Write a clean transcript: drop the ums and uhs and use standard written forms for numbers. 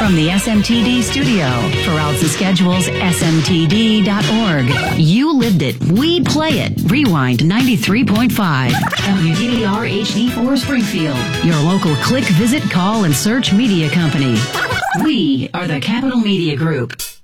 From the SMTD studio, for Elsa Schedules, smtd.org. You lived it. We play it. Rewind 93.5. WDDR HD4 Springfield. Your local click, visit, call, and search media company. We are the Capital Media Group.